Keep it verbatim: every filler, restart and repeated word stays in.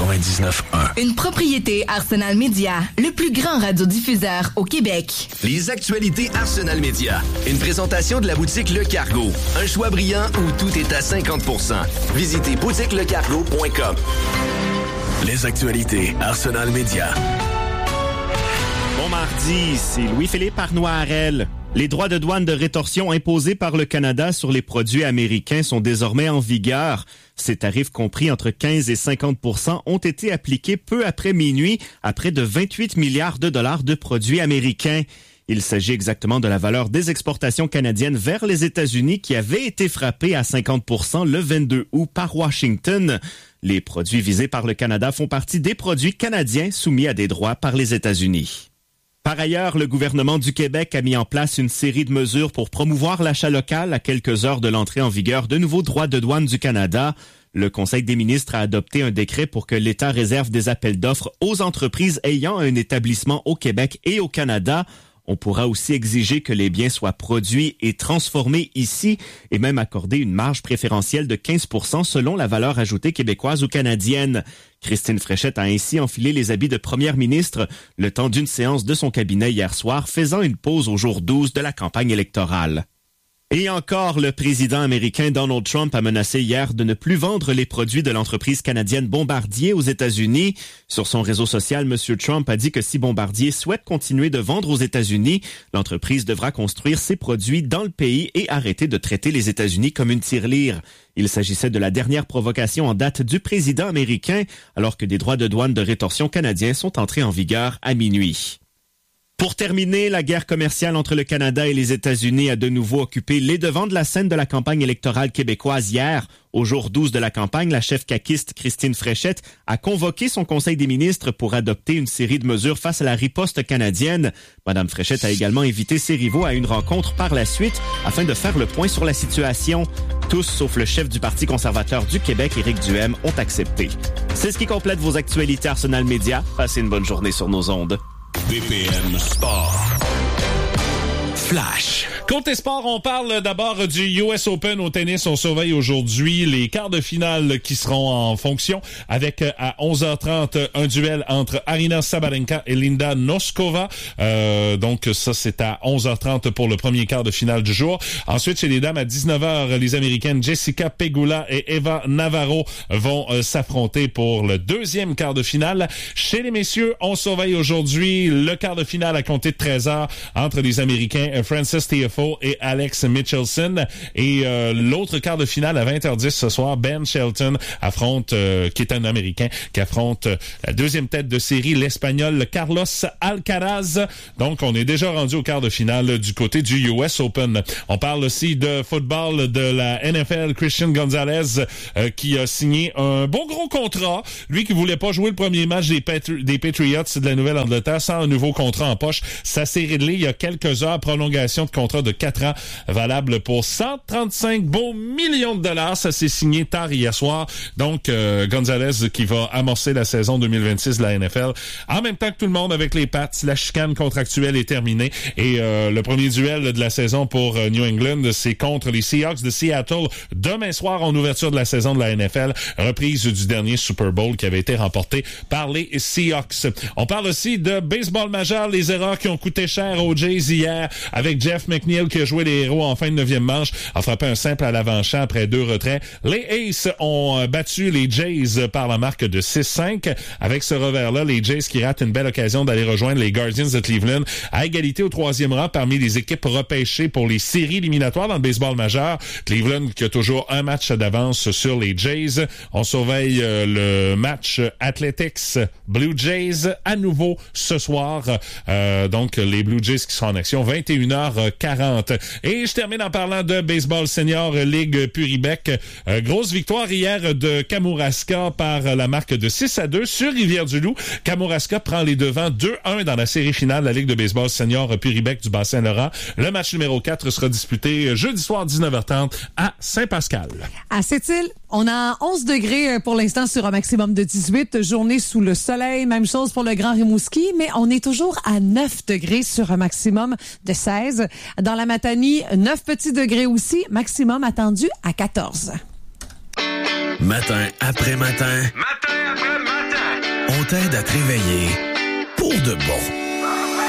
quatre-vingt-dix-neuf un. Une propriété Arsenal Média, le plus grand radiodiffuseur au Québec. Les actualités Arsenal Média. Une présentation de la boutique Le Cargo. Un choix brillant où tout est à cinquante pour cent. Visitez boutique le cargo point com. Les actualités Arsenal Média. Bon mardi, c'est Louis-Philippe Arnoirel. Les droits de douane de rétorsion imposés par le Canada sur les produits américains sont désormais en vigueur. Ces tarifs compris entre quinze et cinquante pour cent ont été appliqués peu après minuit à près de vingt-huit milliards de dollars de produits américains. Il s'agit exactement de la valeur des exportations canadiennes vers les États-Unis qui avait été frappée à cinquante pour cent le vingt-deux août par Washington. Les produits visés par le Canada font partie des produits canadiens soumis à des droits par les États-Unis. Par ailleurs, le gouvernement du Québec a mis en place une série de mesures pour promouvoir l'achat local à quelques heures de l'entrée en vigueur de nouveaux droits de douane du Canada. Le Conseil des ministres a adopté un décret pour que l'État réserve des appels d'offres aux entreprises ayant un établissement au Québec et au Canada. On pourra aussi exiger que les biens soient produits et transformés ici et même accorder une marge préférentielle de quinze pour cent selon la valeur ajoutée québécoise ou canadienne. Christine Fréchette a ainsi enfilé les habits de première ministre le temps d'une séance de son cabinet hier soir, faisant une pause au jour douze de la campagne électorale. Et encore, le président américain Donald Trump a menacé hier de ne plus vendre les produits de l'entreprise canadienne Bombardier aux États-Unis. Sur son réseau social, M. Trump a dit que si Bombardier souhaite continuer de vendre aux États-Unis, l'entreprise devra construire ses produits dans le pays et arrêter de traiter les États-Unis comme une tirelire. Il s'agissait de la dernière provocation en date du président américain, alors que des droits de douane de rétorsion canadiens sont entrés en vigueur à minuit. Pour terminer, la guerre commerciale entre le Canada et les États-Unis a de nouveau occupé les devants de la scène de la campagne électorale québécoise hier. Au jour douze de la campagne, la chef caquiste Christine Fréchette a convoqué son conseil des ministres pour adopter une série de mesures face à la riposte canadienne. Madame Fréchette a également invité ses rivaux à une rencontre par la suite afin de faire le point sur la situation. Tous, sauf le chef du Parti conservateur du Québec, Éric Duhaime, ont accepté. C'est ce qui complète vos actualités Arsenal Média. Passez une bonne journée sur nos ondes. B P M Sport. Flash. Côté sport, on parle d'abord du U S Open au tennis. On surveille aujourd'hui les quarts de finale qui seront en fonction avec à onze heures trente un duel entre Aryna Sabalenka et Linda Noskova. Euh, donc ça, c'est à onze heures trente pour le premier quart de finale du jour. Ensuite, chez les dames, à dix-neuf heures, les Américaines Jessica Pegula et Eva Navarro vont euh, s'affronter pour le deuxième quart de finale. Chez les messieurs, on surveille aujourd'hui le quart de finale à compter de treize heures entre les Américains Francis Tiafoe et Alex Michelson. Et euh, l'autre quart de finale à vingt heures dix ce soir, Ben Shelton affronte, euh, qui est un Américain, qui affronte euh, la deuxième tête de série, l'Espagnol Carlos Alcaraz. Donc, on est déjà rendu au quart de finale du côté du U S Open. On parle aussi de football de la N F L. Christian Gonzalez euh, qui a signé un bon gros contrat. Lui qui voulait pas jouer le premier match des, Patri- des Patriots de la Nouvelle-Angleterre sans un nouveau contrat en poche. Ça s'est réglé il y a quelques heures. Prolongation de contrat de quatre ans valable pour cent trente-cinq beaux millions de dollars. Ça s'est signé tard hier soir. Donc, euh, Gonzalez qui va amorcer la saison deux mille vingt-six de la N F L. En même temps que tout le monde avec les Pats, la chicane contractuelle est terminée. Et euh, le premier duel de la saison pour euh, New England, c'est contre les Seahawks de Seattle demain soir en ouverture de la saison de la N F L. Reprise du dernier Super Bowl qui avait été remporté par les Seahawks. On parle aussi de baseball majeur, les erreurs qui ont coûté cher aux Jays hier, avec Jeff McNeil qui a joué les héros en fin de neuvième manche, a frappé un simple à l'avant-champ après deux retraits. Les Aces ont battu les Jays par la marque de six cinq. Avec ce revers-là, les Jays qui ratent une belle occasion d'aller rejoindre les Guardians de Cleveland à égalité au troisième rang parmi les équipes repêchées pour les séries éliminatoires dans le baseball majeur. Cleveland qui a toujours un match d'avance sur les Jays. On surveille euh, le match Athletics Blue Jays à nouveau ce soir. Euh, donc, les Blue Jays qui sont en action vingt et une heures quarante. Et je termine en parlant de baseball senior Ligue Puribec. Euh, grosse victoire hier de Kamouraska par la marque de six à deux sur Rivière-du-Loup. Kamouraska prend les devants deux un dans la série finale de la Ligue de baseball senior Puribec du Bas-Saint-Laurent. Le match numéro quatre sera disputé jeudi soir dix-neuf heures trente à Saint-Pascal. À Sept-Îles, on a onze degrés pour l'instant sur un maximum de dix-huit. Journée sous le soleil, même chose pour le Grand Rimouski, mais on est toujours à neuf degrés sur un maximum de seize. Dans la Matanie, neuf petits degrés aussi, maximum attendu à quatorze. Matin après matin. Matin après matin. on t'aide à te réveiller pour de bon.